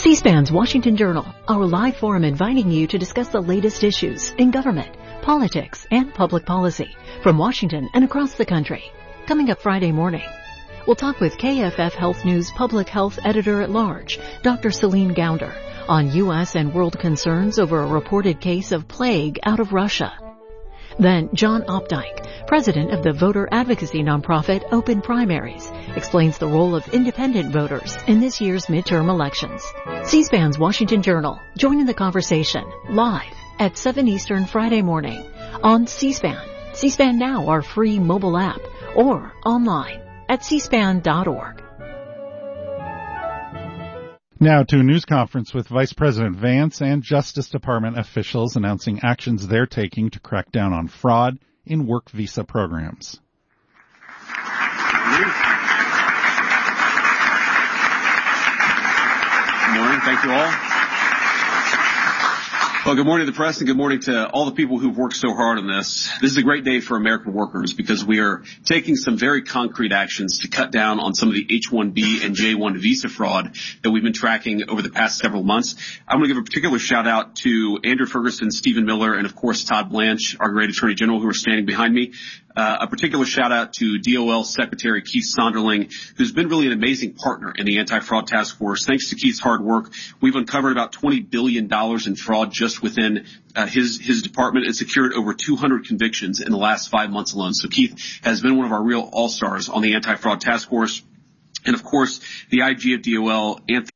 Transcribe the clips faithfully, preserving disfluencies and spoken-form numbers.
C-SPAN's Washington Journal, our live forum inviting you to discuss the latest issues in government, politics, and public policy from Washington and across the country. Coming up Friday morning, we'll talk with K F F Health News Public Health Editor-at-Large, Doctor Celine Gounder, on U S and world concerns over a reported case of plague out of Russia. Then John Opdyke, president of the voter advocacy nonprofit Open Primaries, explains the role of independent voters in this year's midterm elections. C-SPAN's Washington Journal. Join in the conversation live at seven Eastern Friday morning on C-SPAN, C-SPAN Now, our free mobile app, or online at c span dot org. Now to a news conference with Vice President Vance and Justice Department officials announcing actions they're taking to crack down on fraud in work visa programs. Good morning. Thank you all. Well, good morning to the press and good morning to all the people who've worked so hard on this. This is a great day for American workers because we are taking some very concrete actions to cut down on some of the H one B and J one visa fraud that we've been tracking over the past several months. I'm going to give a particular shout out to Andrew Ferguson, Stephen Miller, and of course Todd Blanche, our great Attorney General, who are standing behind me. Uh, a particular shout out to D O L Secretary Keith Sonderling, who's been really an amazing partner in the Anti-Fraud Task Force. Thanks to Keith's hard work, we've uncovered about twenty billion dollars in fraud just within uh, his his department and secured over two hundred convictions in the last five months alone. So Keith has been one of our real all-stars on the Anti-Fraud Task Force. And of course, the I G of D O L, Anthony,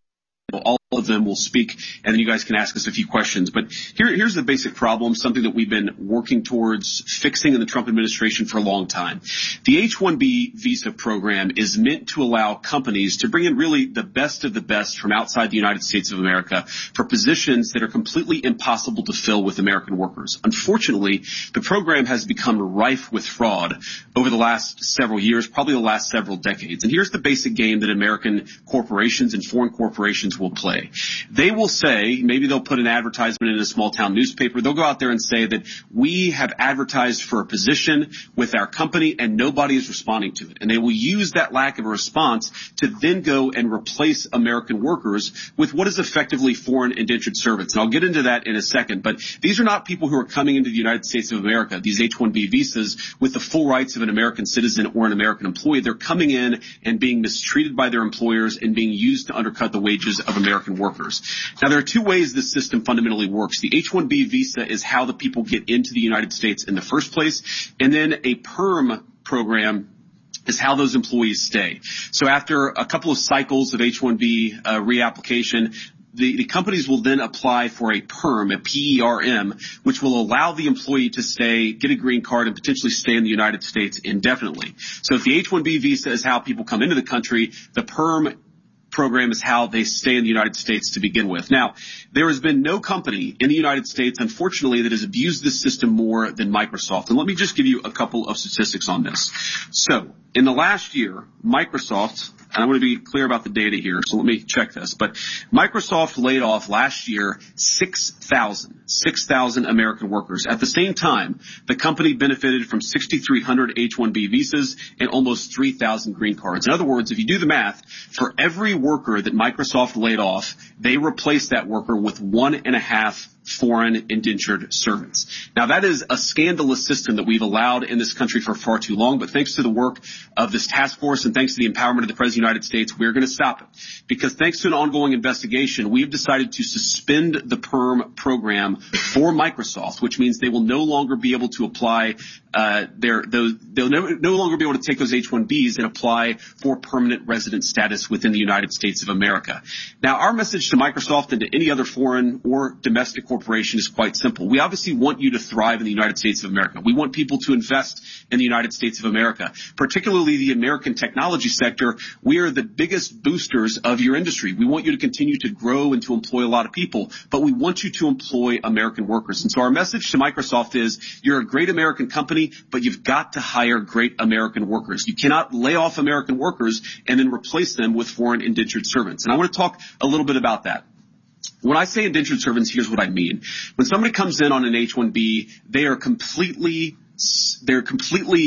all of them will speak, and then you guys can ask us a few questions. But here, here's the basic problem, something that we've been working towards fixing in the Trump administration for a long time. The H one B visa program is meant to allow companies to bring in really the best of the best from outside the United States of America for positions that are completely impossible to fill with American workers. Unfortunately, the program has become rife with fraud over the last several years, probably the last several decades. And here's the basic game that American corporations and foreign corporations will play. They will say, maybe they'll put an advertisement in a small town newspaper. They'll go out there and say that we have advertised for a position with our company and nobody is responding to it. And they will use that lack of a response to then go and replace American workers with what is effectively foreign indentured servants. And I'll get into that in a second. But these are not people who are coming into the United States of America, these H one B visas, with the full rights of an American citizen or an American employee. They're coming in and being mistreated by their employers and being used to undercut the wages of American workers. Now, there are two ways this system fundamentally works. The H one B visa is how the people get into the United States in the first place, and then a PERM program is how those employees stay. So after a couple of cycles of H one B uh, reapplication, The, the companies will then apply for a PERM, a P E R M, which will allow the employee to stay, get a green card, and potentially stay in the United States indefinitely. So if the H one B visa is how people come into the country, the PERM program is how they stay in the United States to begin with. Now, there has been no company in the United States, unfortunately, that has abused this system more than Microsoft. And let me just give you a couple of statistics on this. So, in the last year, Microsoft, and I want to be clear about the data here, so let me check this, but Microsoft laid off last year six thousand, six thousand American workers. At the same time, the company benefited from six thousand three hundred H one B visas and almost three thousand green cards. In other words, if you do the math, for every worker that Microsoft laid off, they replaced that worker with one and a half foreign indentured servants. Now, that is a scandalous system that we've allowed in this country for far too long, but thanks to the work of this task force and thanks to the empowerment of the President of the United States, we're going to stop it. Because thanks to an ongoing investigation, we've decided to suspend the PERM program for Microsoft, which means they will no longer be able to apply uh their those they'll no, no longer be able to take those H one Bs and apply for permanent resident status within the United States of America. Now, our message to Microsoft and to any other foreign or domestic corporation is quite simple. We obviously want you to thrive in the United States of America. We want people to invest in the United States of America, particularly the American technology sector. We are the biggest boosters of your industry. We want you to continue to grow and to employ a lot of people, but we want you to employ American workers. And so our message to Microsoft is, you're a great American company, but you've got to hire great American workers. You cannot lay off American workers and then replace them with foreign indentured servants. And I want to talk a little bit about that. When I say indentured servants, here's what I mean. When somebody comes in on an H one B, they are completely, they're completely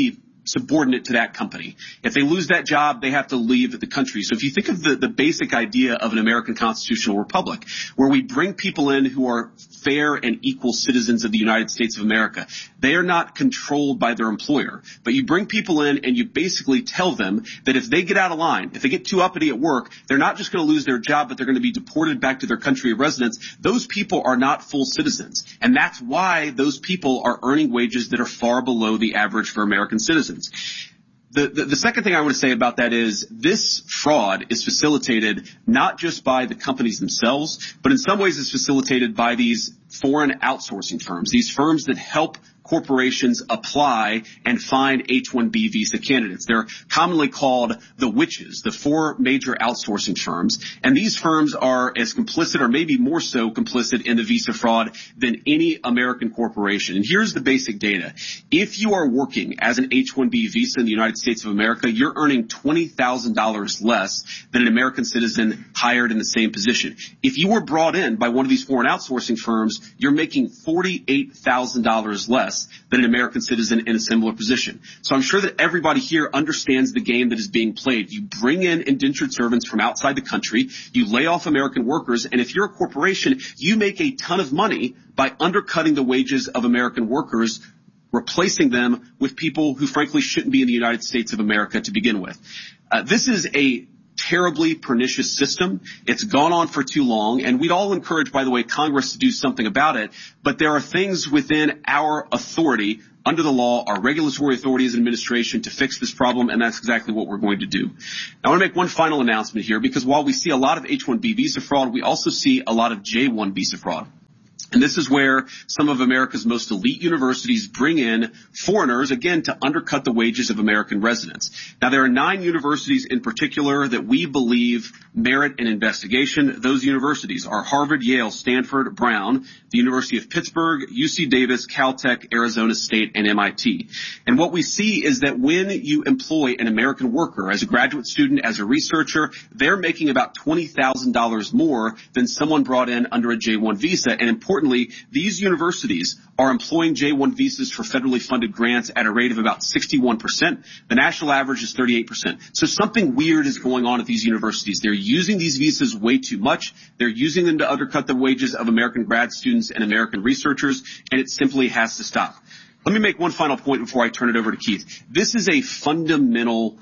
subordinate to that company. If they lose that job, they have to leave the country. So if you think of the, the basic idea of an American constitutional republic, where we bring people in who are fair and equal citizens of the United States of America, they are not controlled by their employer. But you bring people in and you basically tell them that if they get out of line, if they get too uppity at work, they're not just going to lose their job, but they're going to be deported back to their country of residence. Those people are not full citizens. And that's why those people are earning wages that are far below the average for American citizens. The, the, the second thing I want to say about that is this fraud is facilitated not just by the companies themselves, but in some ways it's facilitated by these foreign outsourcing firms, these firms that help corporations apply and find H one B visa candidates. They're commonly called the witches, the four major outsourcing firms. And these firms are as complicit, or maybe more so complicit, in the visa fraud than any American corporation. And here's the basic data. If you are working as an H one B visa in the United States of America, you're earning twenty thousand dollars less than an American citizen hired in the same position. If you were brought in by one of these foreign outsourcing firms, you're making forty-eight thousand dollars less than an American citizen in a similar position. So I'm sure that everybody here understands the game that is being played. You bring in indentured servants from outside the country, you lay off American workers, and if you're a corporation, you make a ton of money by undercutting the wages of American workers, replacing them with people who frankly shouldn't be in the United States of America to begin with. Uh, this is a terribly pernicious system. It's gone on for too long, and we'd all encourage, by the way, Congress to do something about it, but there are things within our authority under the law, our regulatory authority as an administration, to fix this problem, and that's exactly what we're going to do. Now, I want to make one final announcement here, because while we see a lot of H one B visa fraud, we also see a lot of J one visa fraud. And this is where some of America's most elite universities bring in foreigners, again, to undercut the wages of American residents. Now, there are nine universities in particular that we believe merit an investigation. Those universities are Harvard, Yale, Stanford, Brown, the University of Pittsburgh, U C Davis, Caltech, Arizona State, and M I T. And what we see is that when you employ an American worker as a graduate student, as a researcher, they're making about twenty thousand dollars more than someone brought in under a J one visa. And importantly, these universities are employing J one visas for federally funded grants at a rate of about sixty-one percent. The national average is thirty-eight percent. So something weird is going on at these universities. They're using these visas way too much. They're using them to undercut the wages of American grad students and American researchers, and it simply has to stop. Let me make one final point before I turn it over to Keith. This is a fundamental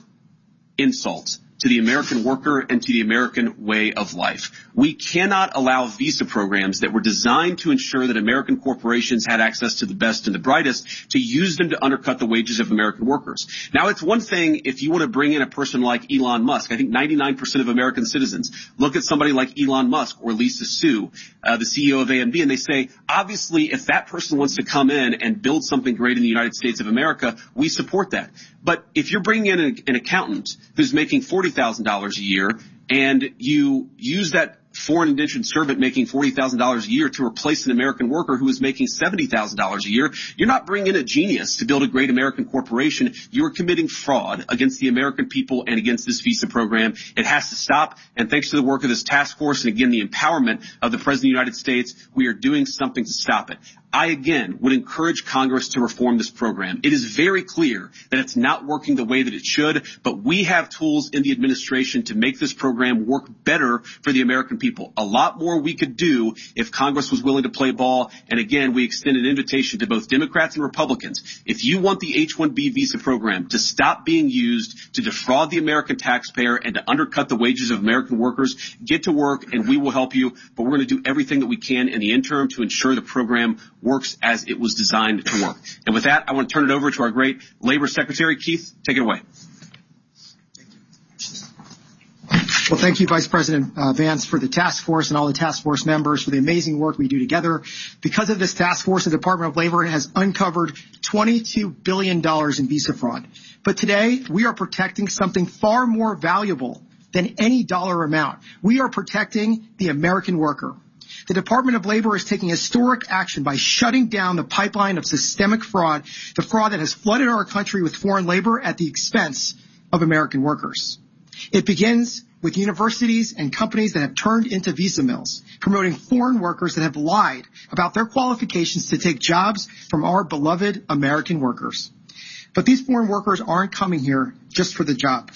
insult to the American worker and to the American way of life. We cannot allow visa programs that were designed to ensure that American corporations had access to the best and the brightest to use them to undercut the wages of American workers. Now, it's one thing if you want to bring in a person like Elon Musk. I think ninety-nine percent of American citizens look at somebody like Elon Musk or Lisa Su, uh, the C E O of A M D, and they say, obviously, if that person wants to come in and build something great in the United States of America, we support that. But if you're bringing in an, an accountant who's making forty thousand dollars a year and you use that foreign indentured servant making forty thousand dollars a year to replace an American worker who is making seventy thousand dollars a year, you're not bringing in a genius to build a great American corporation. You're committing fraud against the American people and against this visa program. It has to stop. And thanks to the work of this task force and, again, the empowerment of the President of the United States, we are doing something to stop it. I, again, would encourage Congress to reform this program. It is very clear that it's not working the way that it should, but we have tools in the administration to make this program work better for the American people. A lot more we could do if Congress was willing to play ball. And again, we extend an invitation to both Democrats and Republicans. If you want the H one B visa program to stop being used to defraud the American taxpayer and to undercut the wages of American workers, get to work and we will help you. But we're going to do everything that we can in the interim to ensure the program works as it was designed to work. And with that, I want to turn it over to our great Labor Secretary. Keith, take it away. Well, thank you, Vice President uh, Vance, for the task force and all the task force members for the amazing work we do together. Because of this task force, the Department of Labor has uncovered twenty-two billion dollars in visa fraud. But today, we are protecting something far more valuable than any dollar amount. We are protecting the American worker. The Department of Labor is taking historic action by shutting down the pipeline of systemic fraud, the fraud that has flooded our country with foreign labor at the expense of American workers. It begins with universities and companies that have turned into visa mills, promoting foreign workers that have lied about their qualifications to take jobs from our beloved American workers. But these foreign workers aren't coming here just for the job.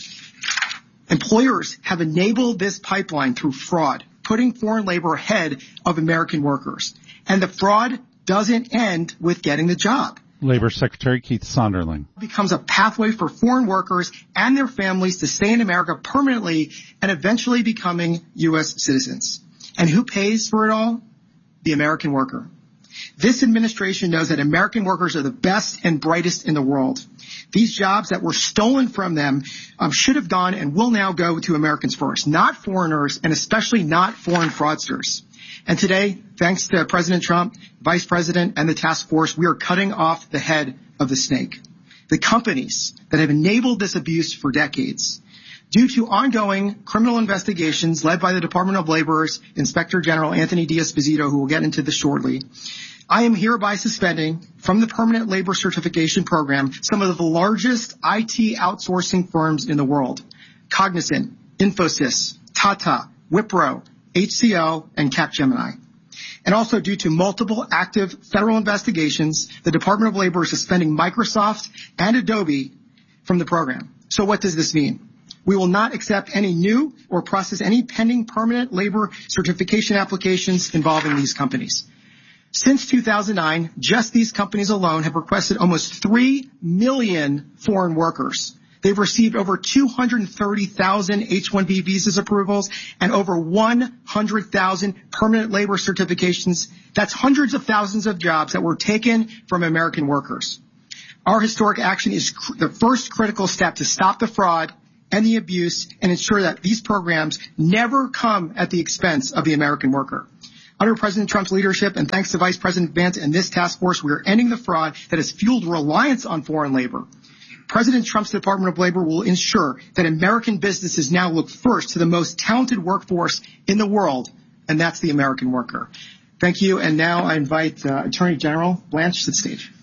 Employers have enabled this pipeline through fraud, putting foreign labor ahead of American workers. And the fraud doesn't end with getting the job. Labor Secretary Keith Sonderling. It becomes a pathway for foreign workers and their families to stay in America permanently and eventually becoming U S citizens. And who pays for it all? The American worker. This administration knows that American workers are the best and brightest in the world. These jobs that were stolen from them um, should have gone and will now go to Americans first, not foreigners, and especially not foreign fraudsters. And today, thanks to President Trump, Vice President, and the task force, we are cutting off the head of the snake. The companies that have enabled this abuse for decades. Due to ongoing criminal investigations led by the Department of Labor's Inspector General Anthony D'Esposito, who we'll get into this shortly, I am hereby suspending from the Permanent Labor Certification Program some of the largest I T outsourcing firms in the world: Cognizant, Infosys, Tata, Wipro, H C L, and Capgemini. And also due to multiple active federal investigations, the Department of Labor is suspending Microsoft and Adobe from the program. So what does this mean? We will not accept any new or process any pending permanent labor certification applications involving these companies. Since two thousand nine, just these companies alone have requested almost three million foreign workers. They've received over two hundred thirty thousand H one B visas approvals and over one hundred thousand permanent labor certifications. That's hundreds of thousands of jobs that were taken from American workers. Our historic action is cr- the first critical step to stop the fraud and the abuse and ensure that these programs never come at the expense of the American worker. Under President Trump's leadership and thanks to Vice President Vance and this task force, we are ending the fraud that has fueled reliance on foreign labor. President Trump's Department of Labor will ensure that American businesses now look first to the most talented workforce in the world, and that's the American worker. Thank you, and now I invite uh, Attorney General Blanche to the stage.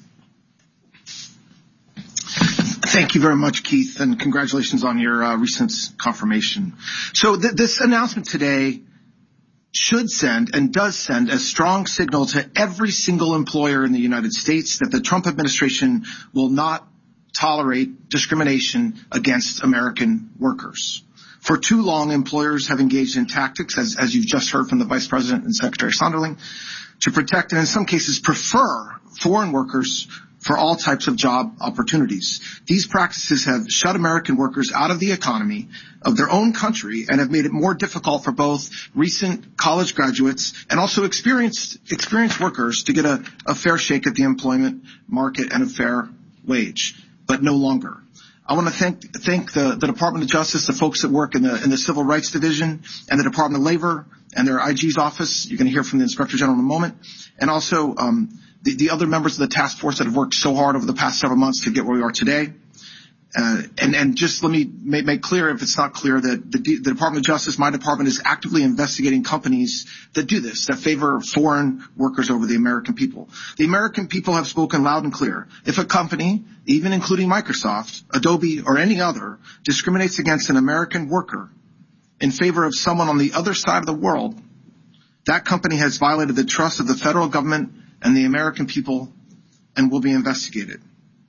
Thank you very much, Keith, and congratulations on your uh, recent confirmation. So th- this announcement today should send and does send a strong signal to every single employer in the United States that the Trump administration will not tolerate discrimination against American workers. For too long, employers have engaged in tactics, as, as you've just heard from the Vice President and Secretary Sonderling, to protect and in some cases prefer foreign workers for all types of job opportunities. These practices have shut American workers out of the economy of their own country and have made it more difficult for both recent college graduates and also experienced experienced workers to get a, a fair shake at the employment market and a fair wage, but no longer. I want to thank thank the, the Department of Justice, the folks that work in the in the Civil Rights Division, and the Department of Labor and their I G's office. You're going to hear from the Inspector General in a moment, and also um, the, the other members of the task force that have worked so hard over the past several months to get where we are today. Uh, and, and just let me make, make clear, if it's not clear, that the, the Department of Justice, my department, is actively investigating companies that do this, that favor foreign workers over the American people. The American people have spoken loud and clear. If a company, even including Microsoft, Adobe, or any other, discriminates against an American worker in favor of someone on the other side of the world, that company has violated the trust of the federal government and the American people and will be investigated.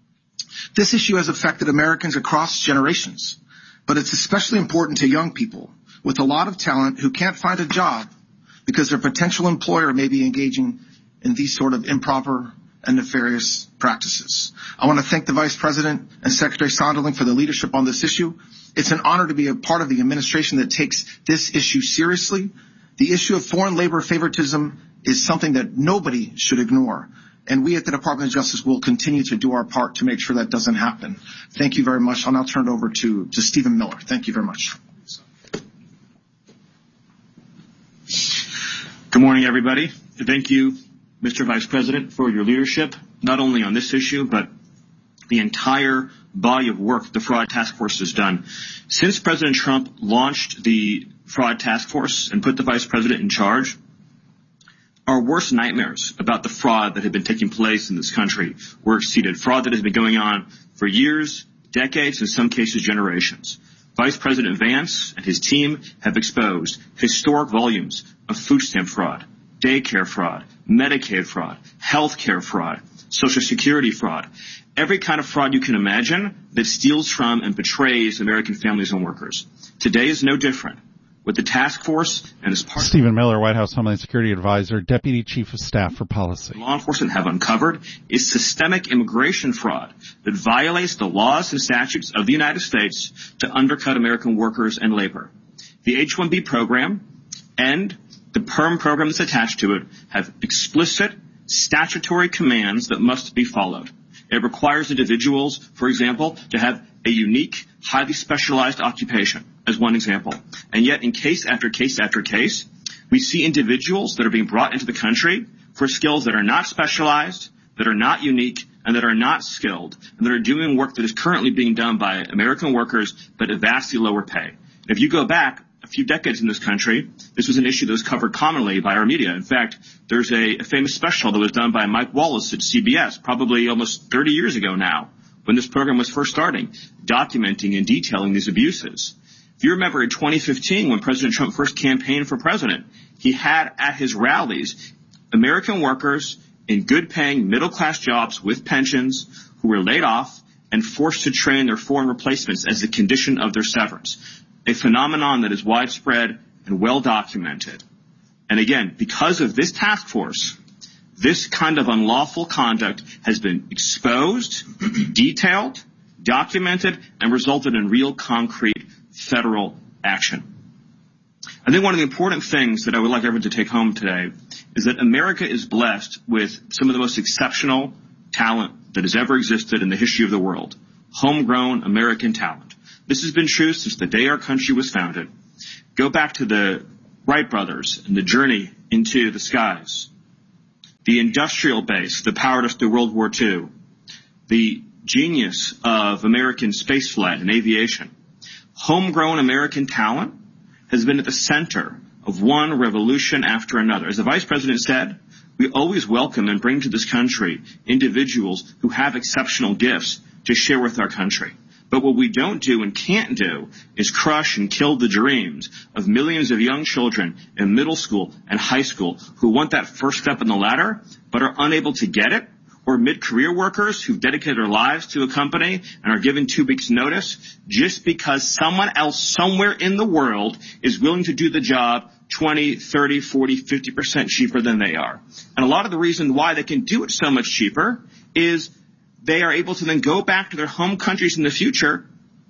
This issue has affected Americans across generations, but it's especially important to young people with a lot of talent who can't find a job because their potential employer may be engaging in these sort of improper and nefarious practices. I want to thank the Vice President and Secretary Sonderling for the leadership on this issue. It's an honor to be a part of the administration that takes this issue seriously. The issue of foreign labor favoritism is something that nobody should ignore. And we at the Department of Justice will continue to do our part to make sure that doesn't happen. Thank you very much. I'll now turn it over to, to Stephen Miller. Thank you very much. Good morning, everybody. Thank you, Mister Vice President, for your leadership, not only on this issue, but the entire body of work the Fraud Task Force has done. Since President Trump launched the Fraud Task Force and put the Vice President in charge, our worst nightmares about the fraud that had been taking place in this country were exceeded. Fraud that has been going on for years, decades, in some cases generations. Vice President Vance and his team have exposed historic volumes of food stamp fraud, daycare fraud, Medicaid fraud, health care fraud, Social Security fraud, every kind of fraud you can imagine that steals from and betrays American families and workers. Today is no different. With the task force and as part Stephen Miller, White House Homeland Security Advisor, Deputy Chief of Staff for Policy. Law enforcement have uncovered is systemic immigration fraud that violates the laws and statutes of the United States to undercut American workers and labor. The H one B program and the PERM program that's attached to it have explicit statutory commands that must be followed. It requires individuals, for example, to have a unique, highly specialized occupation, as one example. And yet, in case after case after case, we see individuals that are being brought into the country for skills that are not specialized, that are not unique, and that are not skilled, and that are doing work that is currently being done by American workers, but at vastly lower pay. If you go back a few decades in this country, this was an issue that was covered commonly by our media. In fact, there's a, a famous special that was done by Mike Wallace at C B S probably almost thirty years ago now, when this program was first starting, documenting and detailing these abuses. If you remember in twenty fifteen, when President Trump first campaigned for president, he had at his rallies American workers in good-paying middle-class jobs with pensions who were laid off and forced to train their foreign replacements as the condition of their severance, a phenomenon that is widespread and well-documented. And again, because of this task force, this kind of unlawful conduct has been exposed, detailed, documented, and resulted in real concrete federal action. I think one of the important things that I would like everyone to take home today is that America is blessed with some of the most exceptional talent that has ever existed in the history of the world, homegrown American talent. This has been true since the day our country was founded. Go back to the Wright brothers and the journey into the skies, the industrial base that powered us through World War Two, the genius of American spaceflight and aviation. Homegrown American talent has been at the center of one revolution after another. As the Vice President said, we always welcome and bring to this country individuals who have exceptional gifts to share with our country. But what we don't do and can't do is crush and kill the dreams of millions of young children in middle school and high school who want that first step in the ladder but are unable to get it, or mid-career workers who've dedicated their lives to a company and are given two weeks' notice just because someone else somewhere in the world is willing to do the job twenty, thirty, forty, fifty percent cheaper than they are. And a lot of the reason why they can do it so much cheaper is they are able to then go back to their home countries in the future,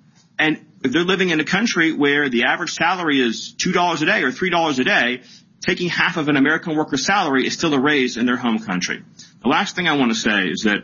and if they're living in a country where the average salary is two dollars a day or three dollars a day, taking half of an American worker's salary is still a raise in their home country. The last thing I want to say is that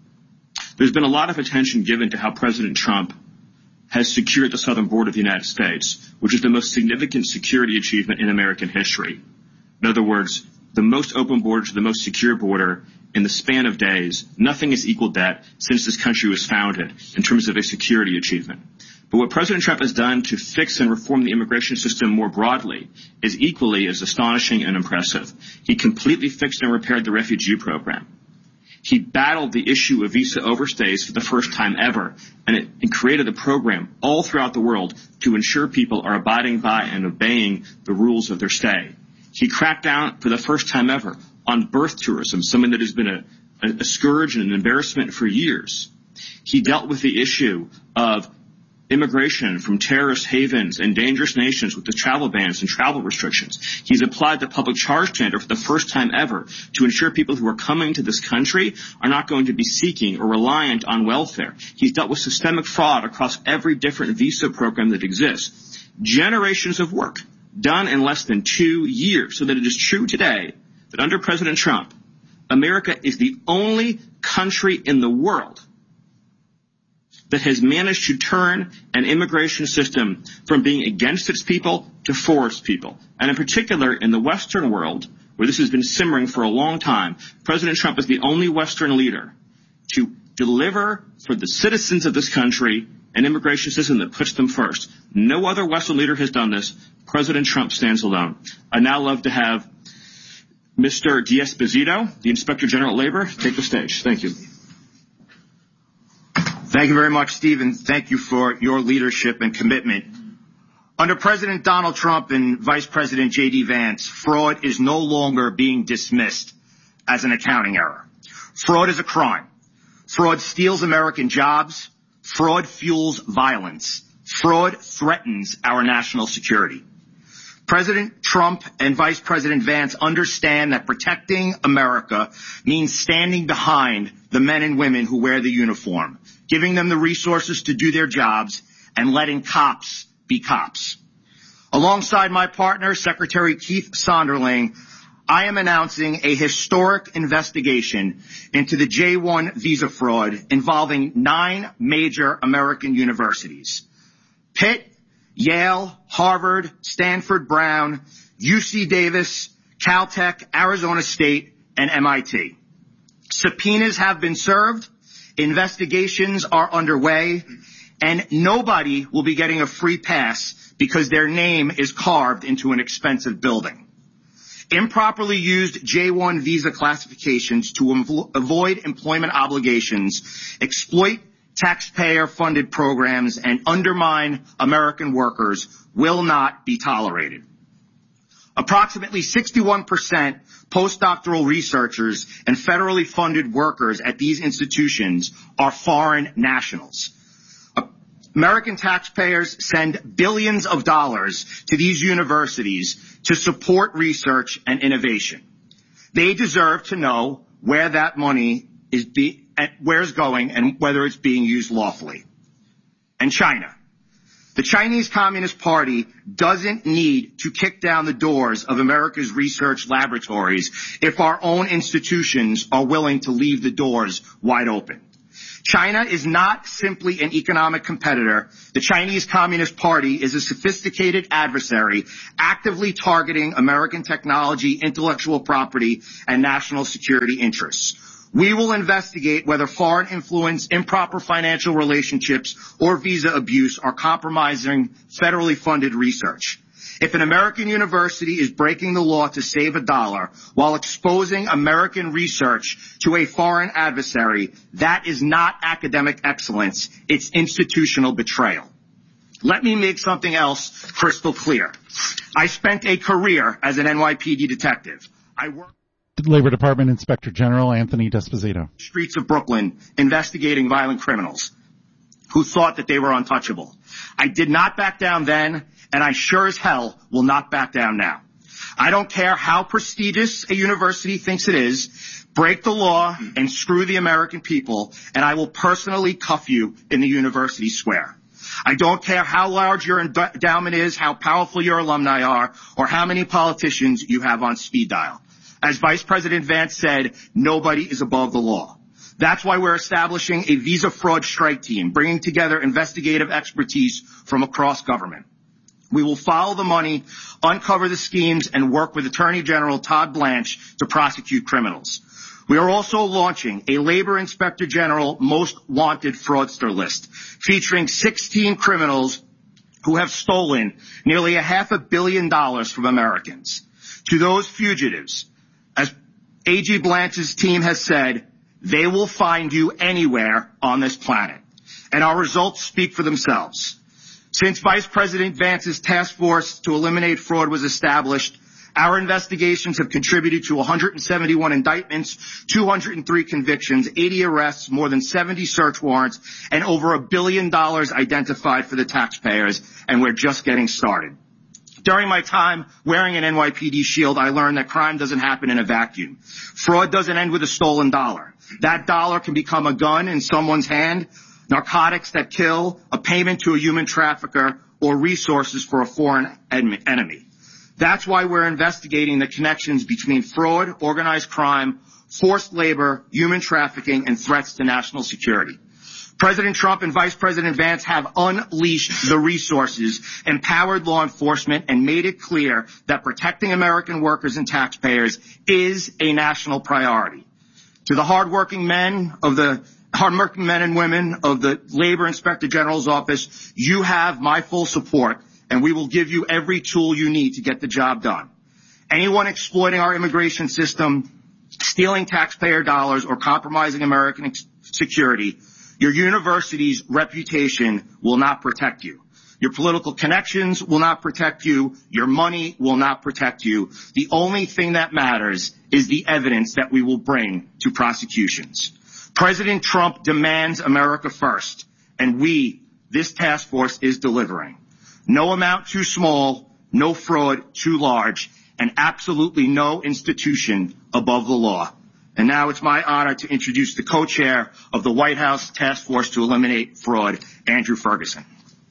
there's been a lot of attention given to how President Trump has secured the southern border of the United States, which is the most significant security achievement in American history. In other words, the most open border to the most secure border in the span of days. Nothing has equaled that since this country was founded in terms of a security achievement. But what President Trump has done to fix and reform the immigration system more broadly is equally as astonishing and impressive. He completely fixed and repaired the refugee program. He battled the issue of visa overstays for the first time ever, and it and created a program all throughout the world to ensure people are abiding by and obeying the rules of their stay. He cracked down for the first time ever on birth tourism, something that has been a, a, a scourge and an embarrassment for years. He dealt with the issue of immigration from terrorist havens and dangerous nations with the travel bans and travel restrictions. He's applied the public charge standard for the first time ever to ensure people who are coming to this country are not going to be seeking or reliant on welfare. He's dealt with systemic fraud across every different visa program that exists. Generations of work done in less than two years, so that it is true today that under President Trump, America is the only country in the world that has managed to turn an immigration system from being against its people to for its people. And in particular, in the Western world, where this has been simmering for a long time, President Trump is the only Western leader to deliver for the citizens of this country an immigration system that puts them first. No other Western leader has done this. President Trump stands alone. I'd now love to have Mister D'Esposito, the Inspector General of Labor, take the stage. Thank you. Thank you very much, Stephen. Thank you for your leadership and commitment. Under President Donald Trump and Vice President J D Vance, fraud is no longer being dismissed as an accounting error. Fraud is a crime. Fraud steals American jobs. Fraud fuels violence. Fraud threatens our national security. President Trump and Vice President Vance understand that protecting America means standing behind the men and women who wear the uniform, giving them the resources to do their jobs, and letting cops be cops. Alongside my partner, Secretary Keith Sonderling, I am announcing a historic investigation into the J one visa fraud involving nine major American universities: Pitt, Yale, Harvard, Stanford Brown, U C Davis, Caltech, Arizona State, and M I T. Subpoenas have been served, investigations are underway, and nobody will be getting a free pass because their name is carved into an expensive building. Improperly used J one visa classifications to inv- avoid employment obligations, exploit taxpayer-funded programs, and undermine American workers will not be tolerated. Approximately sixty-one percent postdoctoral researchers and federally funded workers at these institutions are foreign nationals. American taxpayers send billions of dollars to these universities to support research and innovation. They deserve to know where that money is be, where it's going and whether it's being used lawfully. And China. The Chinese Communist Party doesn't need to kick down the doors of America's research laboratories if our own institutions are willing to leave the doors wide open. China is not simply an economic competitor. The Chinese Communist Party is a sophisticated adversary actively targeting American technology, intellectual property, and national security interests. We will investigate whether foreign influence, improper financial relationships, or visa abuse are compromising federally funded research. If an American university is breaking the law to save a dollar while exposing American research to a foreign adversary, that is not academic excellence, it's institutional betrayal. Let me make something else crystal clear. I spent a career as an N Y P D detective. I worked Labor Department Inspector General Anthony D'Esposito. Streets of Brooklyn investigating violent criminals who thought that they were untouchable. I did not back down then, and I sure as hell will not back down now. I don't care how prestigious a university thinks it is. Break the law and screw the American people, and I will personally cuff you in the university square. I don't care how large your endowment is, how powerful your alumni are, or how many politicians you have on speed dial. As Vice President Vance said, nobody is above the law. That's why we're establishing a visa fraud strike team, bringing together investigative expertise from across government. We will follow the money, uncover the schemes, and work with Attorney General Todd Blanche to prosecute criminals. We are also launching a Labor Inspector General Most Wanted Fraudster list, featuring sixteen criminals who have stolen nearly a half a billion dollars from Americans. To those fugitives, as A G Blanche's team has said, they will find you anywhere on this planet. And our results speak for themselves. Since Vice President Vance's task force to eliminate fraud was established, our investigations have contributed to one hundred seventy-one indictments, two hundred three convictions, eighty arrests, more than seventy search warrants, and over a billion dollars identified for the taxpayers, and we're just getting started. During my time wearing an N Y P D shield, I learned that crime doesn't happen in a vacuum. Fraud doesn't end with a stolen dollar. That dollar can become a gun in someone's hand, narcotics that kill, a payment to a human trafficker, or resources for a foreign enemy. That's why we're investigating the connections between fraud, organized crime, forced labor, human trafficking, and threats to national security. President Trump and Vice President Vance have unleashed the resources, empowered law enforcement, and made it clear that protecting American workers and taxpayers is a national priority. To the hardworking men of the hardworking men and women of the Labor Inspector General's office, you have my full support, and we will give you every tool you need to get the job done. Anyone exploiting our immigration system, stealing taxpayer dollars, or compromising American security, your university's reputation will not protect you. Your political connections will not protect you. Your money will not protect you. The only thing that matters is the evidence that we will bring to prosecutions. President Trump demands America first, and we, this task force, is delivering. No amount too small, no fraud too large, and absolutely no institution above the law. And now it's my honor to introduce the co-chair of the White House Task Force to Eliminate Fraud, Andrew Ferguson.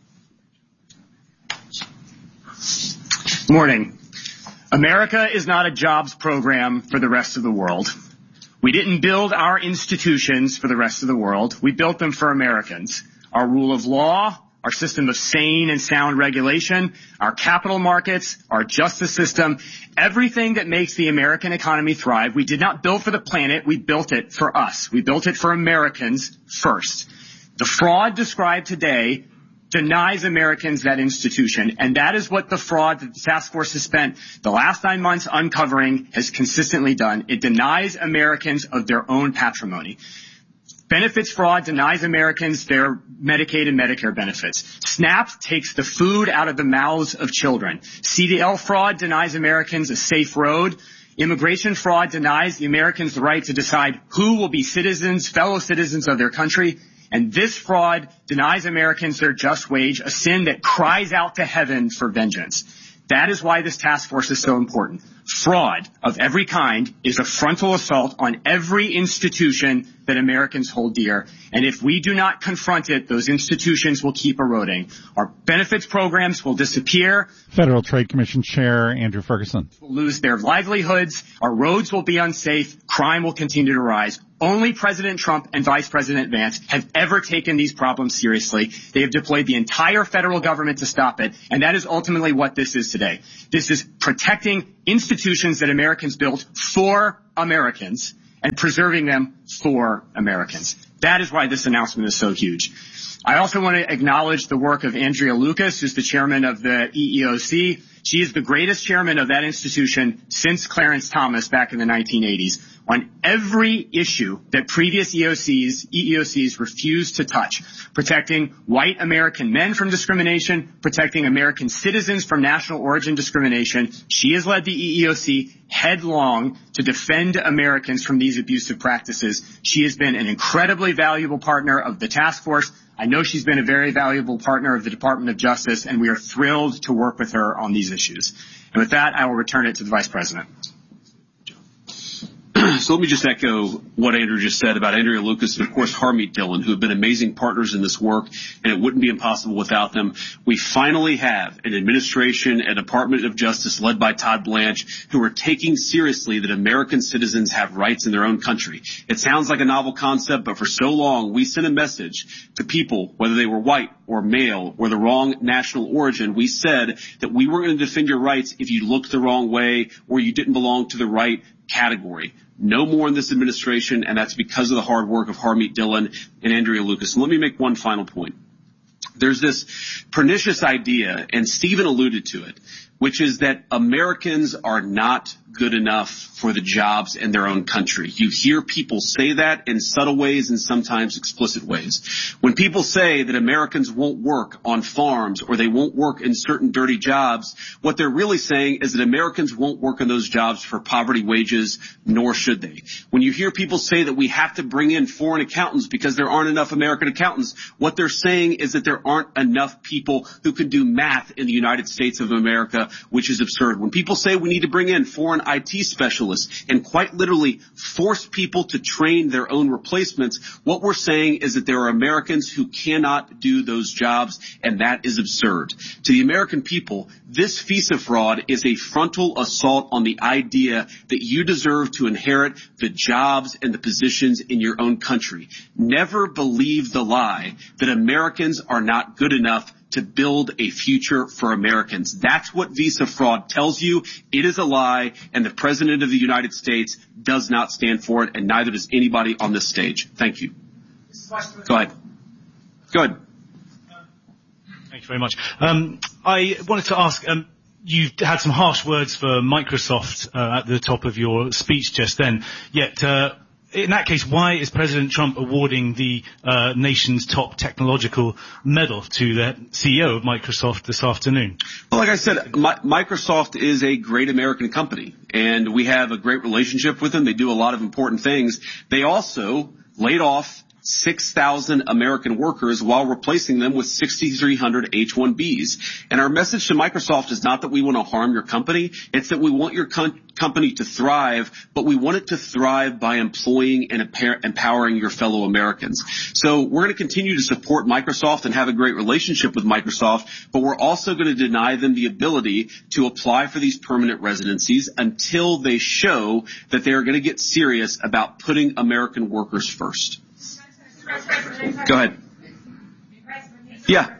Morning. America is not a jobs program for the rest of the world. We didn't build our institutions for the rest of the world. We built them for Americans. Our rule of law, our system of sane and sound regulation, our capital markets, our justice system, everything that makes the American economy thrive, we did not build for the planet, we built it for us. We built it for Americans first. The fraud described today denies Americans that institution, and that is what the fraud that the task force has spent the last nine months uncovering has consistently done. It denies Americans of their own patrimony. Benefits fraud denies Americans their Medicaid and Medicare benefits. SNAP takes the food out of the mouths of children. C D L fraud denies Americans a safe road. Immigration fraud denies the Americans the right to decide who will be citizens, fellow citizens of their country. And this fraud denies Americans their just wage, a sin that cries out to heaven for vengeance. That is why this task force is so important. Fraud of every kind is a frontal assault on every institution that Americans hold dear. And if we do not confront it, those institutions will keep eroding. Our benefits programs will disappear. Federal Trade Commission Chair Andrew Ferguson. Will lose their livelihoods. Our roads will be unsafe. Crime will continue to rise. Only President Trump and Vice President Vance have ever taken these problems seriously. They have deployed the entire federal government to stop it, and that is ultimately what this is today. This is protecting institutions that Americans built for Americans and preserving them for Americans. That is why this announcement is so huge. I also want to acknowledge the work of Andrea Lucas, who's the chairman of the E E O C. She is the greatest chairman of that institution since Clarence Thomas back in the nineteen eighties. On every issue that previous E O Cs, E E O Cs refused to touch, protecting white American men from discrimination, protecting American citizens from national origin discrimination, she has led the E E O C headlong to defend Americans from these abusive practices. She has been an incredibly valuable partner of the task force. I know she's been a very valuable partner of the Department of Justice, and we are thrilled to work with her on these issues. And with that, I will return it to the Vice President. So let me just echo what Andrew just said about Andrea Lucas and, of course, Harmeet Dillon, who have been amazing partners in this work, and it wouldn't be impossible without them. We finally have an administration, a Department of Justice led by Todd Blanche, who are taking seriously that American citizens have rights in their own country. It sounds like a novel concept, but for so long we sent a message to people, whether they were white or male or the wrong national origin. We said that we weren't going to defend your rights if you looked the wrong way or you didn't belong to the right category. No more in this administration, and that's because of the hard work of Harmeet Dillon and Andrea Lucas. And let me make one final point. There's this pernicious idea, and Stephen alluded to it, which is that Americans are not good enough for the jobs in their own country. You hear people say that in subtle ways and sometimes explicit ways. When people say that Americans won't work on farms or they won't work in certain dirty jobs, what they're really saying is that Americans won't work in those jobs for poverty wages, nor should they. When you hear people say that we have to bring in foreign accountants because there aren't enough American accountants, what they're saying is that there aren't enough people who can do math in the United States of America, which is absurd. When people say we need to bring in foreign I T specialists and quite literally force people to train their own replacements, what we're saying is that there are Americans who cannot do those jobs, and that is absurd. To the American people, this visa fraud is a frontal assault on the idea that you deserve to inherit the jobs and the positions in your own country. Never believe the lie that Americans are not good enough to build a future for Americans. That's what visa fraud tells you. It is a lie, and the President of the United States does not stand for it, and neither does anybody on this stage. Thank you. Go ahead. Go ahead. Thank you very much. Um, I wanted to ask, um, you had some harsh words for Microsoft uh, at the top of your speech just then, yet uh, in that case, why is President Trump awarding the uh, nation's top technological medal to the C E O of Microsoft this afternoon? Well, like I said, my, Microsoft is a great American company, and we have a great relationship with them. They do a lot of important things. They also laid off six thousand American workers while replacing them with six thousand three hundred H one Bs. And our message to Microsoft is not that we want to harm your company. It's that we want your com- company to thrive, but we want it to thrive by employing and empowering your fellow Americans. So we're going to continue to support Microsoft and have a great relationship with Microsoft, but we're also going to deny them the ability to apply for these permanent residencies until they show that they are going to get serious about putting American workers first. Go ahead. Yeah.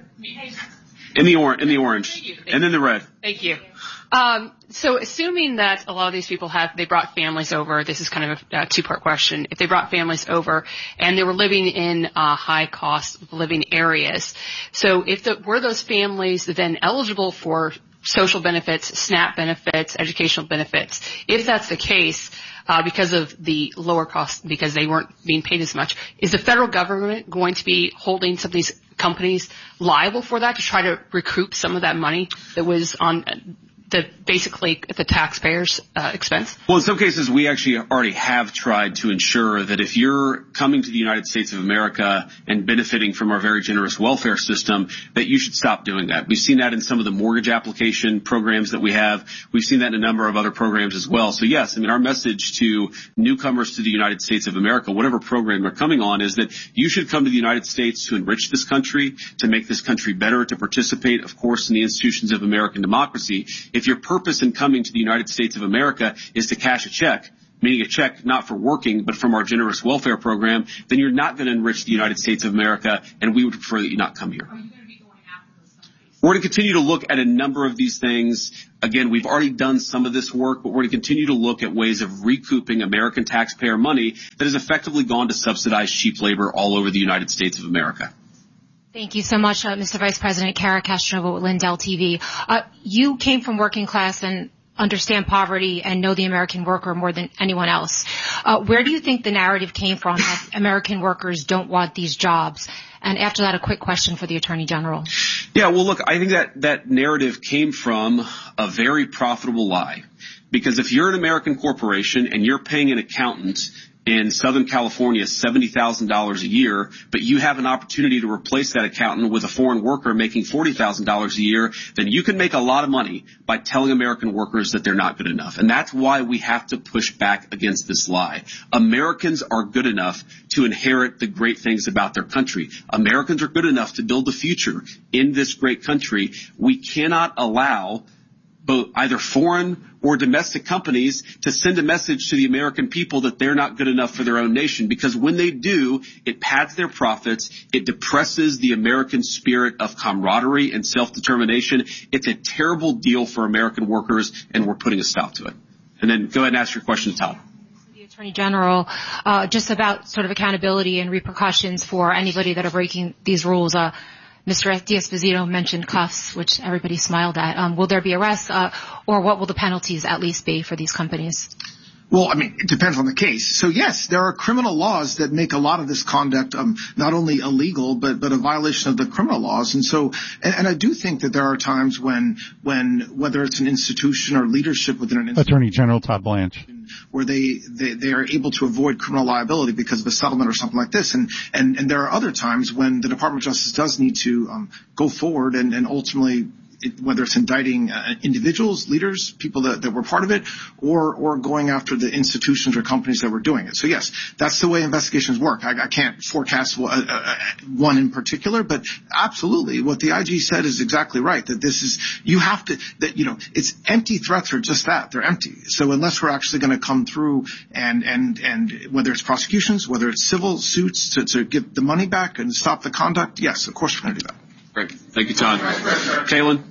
In the or- in the orange. Thank you. Thank and then the red. Thank you. Um, so assuming that a lot of these people have, they brought families over, this is kind of a, a two-part question. If they brought families over and they were living in uh, high cost living areas, so if the, were those families then eligible for social benefits, SNAP benefits, educational benefits? If that's the case, uh, because of the lower cost, because they weren't being paid as much, is the federal government going to be holding some of these companies liable for that to try to recoup some of that money that was on the basically at the taxpayers' uh, expense? Well, in some cases, we actually already have tried to ensure that if you're coming to the United States of America and benefiting from our very generous welfare system, that you should stop doing that. We've seen that in some of the mortgage application programs that we have. We've seen that in a number of other programs as well. So yes, I mean, our message to newcomers to the United States of America, whatever program they're coming on, is that you should come to the United States to enrich this country, to make this country better, to participate, of course, in the institutions of American democracy. If your purpose in coming to the United States of America is to cash a check, meaning a check not for working, but from our generous welfare program, then you're not going to enrich the United States of America, and we would prefer that you not come here. Are you going to be going after those countries? We're going to continue to look at a number of these things. Again, we've already done some of this work, but we're going to continue to look at ways of recouping American taxpayer money that has effectively gone to subsidize cheap labor all over the United States of America. Thank you so much, uh, Mister Vice President. Kara Castronova with Lindell T V. Uh, you came from working class and understand poverty and know the American worker more than anyone else. Uh, where do you think the narrative came from that American workers don't want these jobs? And after that, a quick question for the Attorney General. Yeah, well, look, I think that that narrative came from a very profitable lie. Because if you're an American corporation and you're paying an accountant in Southern California seventy thousand dollars a year, but you have an opportunity to replace that accountant with a foreign worker making forty thousand dollars a year, then you can make a lot of money by telling American workers that they're not good enough. And that's why we have to push back against this lie. Americans are good enough to inherit the great things about their country. Americans are good enough to build the future in this great country. We cannot allow both either foreign or domestic companies to send a message to the American people that they're not good enough for their own nation, because when they do, it pads their profits, it depresses the American spirit of camaraderie and self-determination. It's a terrible deal for American workers, and we're putting a stop to it. And then go ahead and ask your question, Tom. The Attorney General, uh, just about sort of accountability and repercussions for anybody that are breaking these rules. Uh, Mister D'Esposito mentioned cuffs, which everybody smiled at. Um, will there be arrests, uh, or what will the penalties at least be for these companies? Well, I mean, it depends on the case. So yes, there are criminal laws that make a lot of this conduct um, not only illegal, but but a violation of the criminal laws. And so, and, and I do think that there are times when, when whether it's an institution or leadership within an institution, Attorney General Todd Blanche, where they, they they are able to avoid criminal liability because of a settlement or something like this. And and and there are other times when the Department of Justice does need to um, go forward and, and ultimately, It, whether it's indicting uh, individuals, leaders, people that, that were part of it, or or going after the institutions or companies that were doing it. So yes, that's the way investigations work. I, I can't forecast one, uh, one in particular, but absolutely, what the I G said is exactly right. That this is you have to that you know it's empty threats are just that, they're empty. So unless we're actually going to come through and and and whether it's prosecutions, whether it's civil suits to, to get the money back and stop the conduct, yes, of course we're going to do that. Great, thank you, Todd. Kaylin.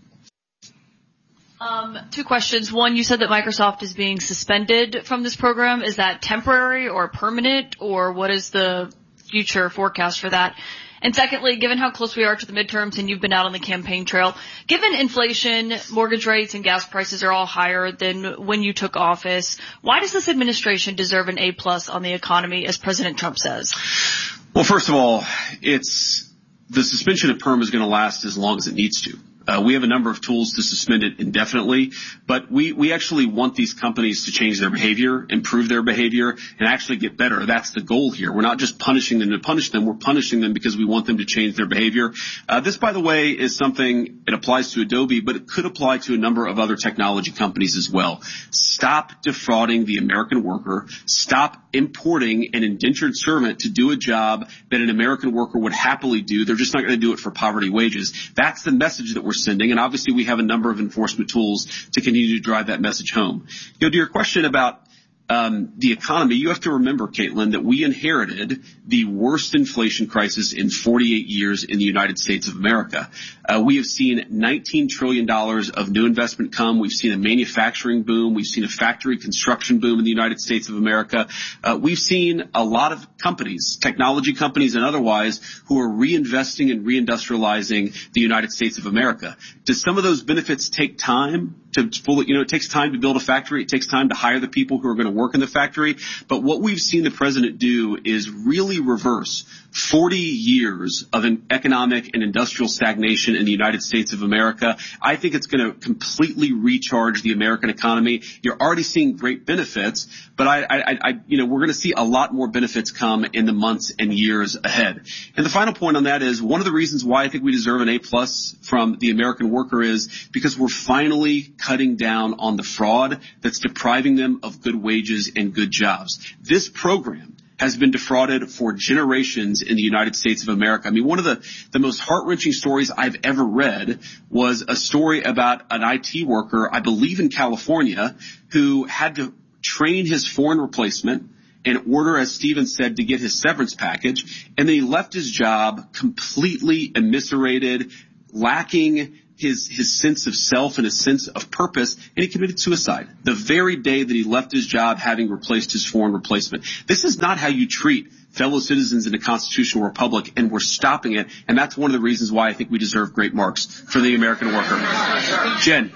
Um, two questions. One, you said that Microsoft is being suspended from this program. Is that temporary or permanent, or what is the future forecast for that? And secondly, given how close we are to the midterms and you've been out on the campaign trail, given inflation, mortgage rates, and gas prices are all higher than when you took office, why does this administration deserve an A plus on the economy, as President Trump says? Well, first of all, it's the suspension of PERM is going to last as long as it needs to. Uh, we have a number of tools to suspend it indefinitely, but we, we actually want these companies to change their behavior, improve their behavior, and actually get better. That's the goal here. We're not just punishing them to punish them. We're punishing them because we want them to change their behavior. Uh, this, by the way, is something, it applies to Adobe, but it could apply to a number of other technology companies as well. Stop defrauding the American worker. Stop importing an indentured servant to do a job that an American worker would happily do. They're just not going to do it for poverty wages. That's the message that we're sending, and obviously we have a number of enforcement tools to continue to drive that message home. You know, to your question about um, the economy, you have to remember, Caitlin, that we inherited the worst inflation crisis in forty-eight years in the United States of America. Uh, we have seen nineteen trillion dollars of new investment come. We've seen a manufacturing boom. We've seen a factory construction boom in the United States of America. Uh, we've seen a lot of companies, technology companies and otherwise, who are reinvesting and reindustrializing the United States of America. Do some of those benefits take time to fully, you know, it takes time to build a factory. It takes time to hire the people who are going to work in the factory. But what we've seen the president do is really reverse forty years of an economic and industrial stagnation in the United States of America. I think it's going to completely recharge the American economy. You're already seeing great benefits, but I, I, I you know, we're going to see a lot more benefits come in the months and years ahead. And the final point on that is one of the reasons why I think we deserve an A plus from the American worker is because we're finally cutting down on the fraud that's depriving them of good wages and good jobs. This program has been defrauded for generations in the United States of America. I mean, one of the, the most heart-wrenching stories I've ever read was a story about an I T worker, I believe in California, who had to train his foreign replacement in order, as Stephen said, to get his severance package. And then he left his job completely eviscerated, lacking his his sense of self and his sense of purpose, and he committed suicide the very day that he left his job, having replaced his foreign replacement. This is not how you treat fellow citizens in a constitutional republic, and we're stopping it, and that's one of the reasons why I think we deserve great marks for the American worker. Jen.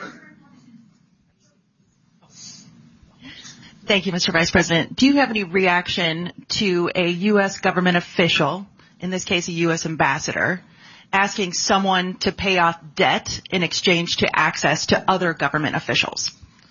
Thank you, Mister Vice President. Do you have any reaction to a U S government official, in this case a U S ambassador, asking someone to pay off debt in exchange to access to other government officials?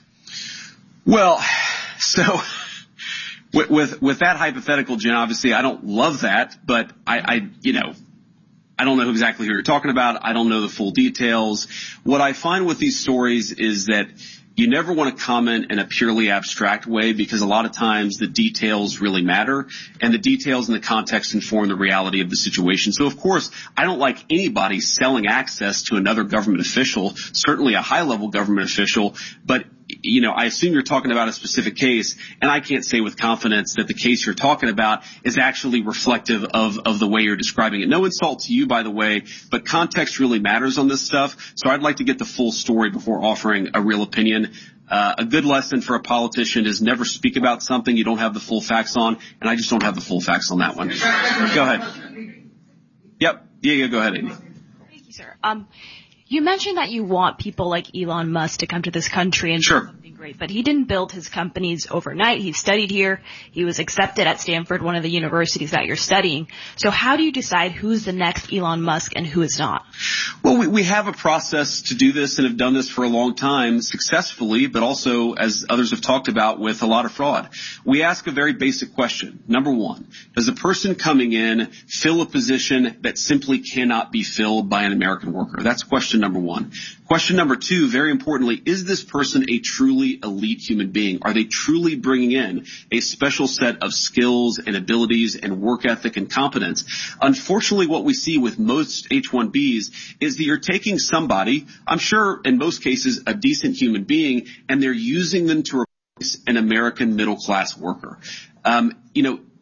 Well, so with, with, with that hypothetical, Jen, obviously I don't love that, but I, I, you know, I don't know exactly who you're talking about. I don't know the full details. What I find with these stories is that you never want to comment in a purely abstract way, because a lot of times the details really matter, and the details and the context inform the reality of the situation. So, of course, I don't like anybody selling access to another government official, certainly a high-level government official, but you know, I assume you're talking about a specific case, and I can't say with confidence that the case you're talking about is actually reflective of, of the way you're describing it. No insult to you, by the way, but context really matters on this stuff, so I'd like to get the full story before offering a real opinion. Uh, a good lesson for a politician is never speak about something you don't have the full facts on, and I just don't have the full facts on that one. Go ahead. Yep. Yeah, yeah, go ahead, Amy. Thank you, sir. Um, You mentioned that you want people like Elon Musk to come to this country and sure. do something great, but he didn't build his companies overnight. He studied here. He was accepted at Stanford, one of the universities that you're studying. So how do you decide who's the next Elon Musk and who is not? Well, we, we have a process to do this and have done this for a long time successfully, but also, as others have talked about, with a lot of fraud. We ask a very basic question. Number one, does a person coming in fill a position that simply cannot be filled by an American worker? That's question number one. Question number two, very importantly, is this person a truly elite human being? Are they truly bringing in a special set of skills and abilities and work ethic and competence? Unfortunately, what we see with most H one Bs is that you're taking somebody, I'm sure in most cases a decent human being, and they're using them to replace an American middle class worker. Um, you know,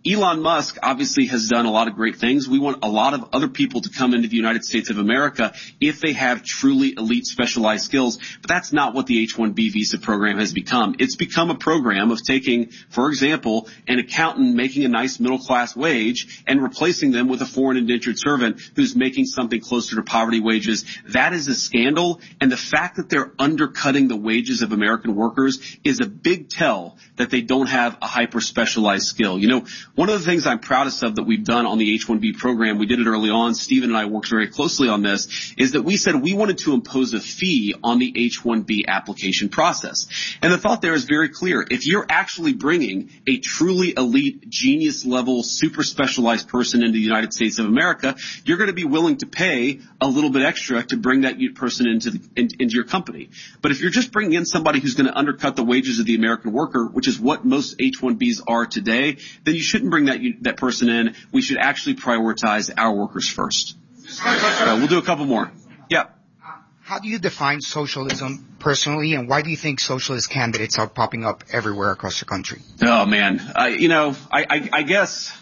Elon Musk obviously has done a lot of great things. We want a lot of other people to come into the United States of America if they have truly elite specialized skills. But that's not what the H one B visa program has become. It's become a program of taking, for example, an accountant making a nice middle class wage and replacing them with a foreign indentured servant who's making something closer to poverty wages. That is a scandal. And the fact that they're undercutting the wages of American workers is a big tell that they don't have a hyper specialized skill. You know, one of the things I'm proudest of that we've done on the H one B program, we did it early on, Stephen and I worked very closely on this, is that we said we wanted to impose a fee on the H one B application process. And the thought there is very clear. If you're actually bringing a truly elite, genius level, super specialized person into the United States of America, you're going to be willing to pay a little bit extra to bring that person into, the, in, into your company. But if you're just bringing in somebody who's going to undercut the wages of the American worker, which is what most H one Bs are today, then you shouldn't bring that that person in. We should actually prioritize our workers first. Uh, we'll do a couple more. Yeah. How do you define socialism personally, and why do you think socialist candidates are popping up everywhere across the country? Oh man, uh, you know, I, I, I guess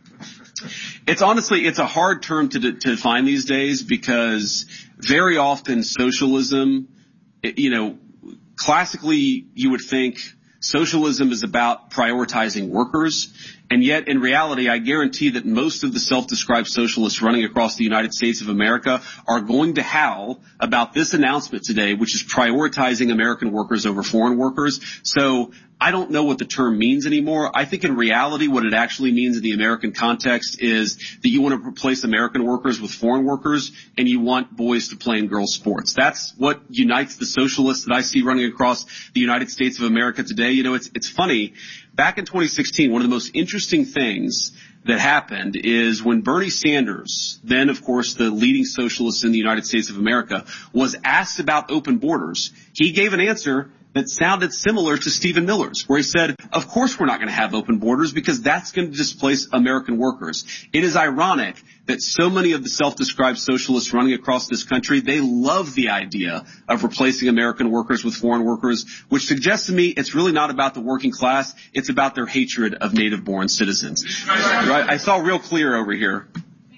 it's honestly it's a hard term to, de- to define these days because very often socialism, you know, classically you would think socialism is about prioritizing workers. And yet, in reality, I guarantee that most of the self-described socialists running across the United States of America are going to howl about this announcement today, which is prioritizing American workers over foreign workers. So I don't know what the term means anymore. I think in reality, what it actually means in the American context is that you want to replace American workers with foreign workers, and you want boys to play in girls' sports. That's what unites the socialists that I see running across the United States of America today. You know, it's it's funny. Back in twenty sixteen, one of the most interesting things that happened is when Bernie Sanders, then of course the leading socialist in the United States of America, was asked about open borders, he gave an answer that sounded similar to Stephen Miller's, where he said, of course we're not going to have open borders because that's going to displace American workers. It is ironic that so many of the self-described socialists running across this country, they love the idea of replacing American workers with foreign workers, which suggests to me it's really not about the working class, it's about their hatred of native-born citizens. Right? I saw real clear over here.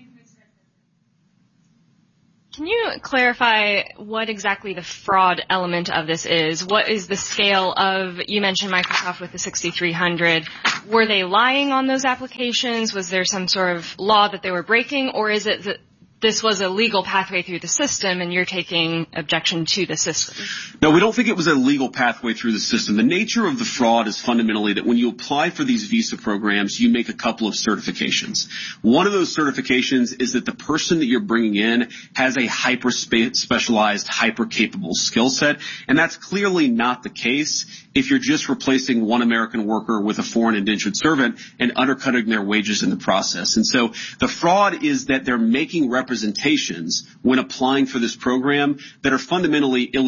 Can you clarify what exactly the fraud element of this is? What is the scale of, you mentioned Microsoft with the sixty-three hundred. Were they lying on those applications? Was there some sort of law that they were breaking? Or is it that this was a legal pathway through the system and you're taking objection to the system? No, we don't think it was a legal pathway through the system. The nature of the fraud is fundamentally that when you apply for these visa programs, you make a couple of certifications. One of those certifications is that the person that you're bringing in has a hyper-specialized, hyper-capable skill set, and that's clearly not the case if you're just replacing one American worker with a foreign indentured servant and undercutting their wages in the process. And so the fraud is that they're making representations when applying for this program that are fundamentally illegal.